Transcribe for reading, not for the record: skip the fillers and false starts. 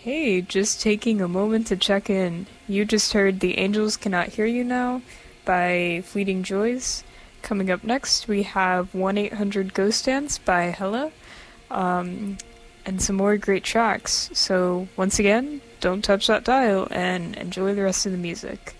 Hey, just taking a moment to check in. You just heard The Angels Cannot Hear You Now by Fleeting Joys. Coming up next, we have 1-800 Ghost Dance by Hella, and some more great tracks. So, once again, don't touch that dial and enjoy the rest of the music.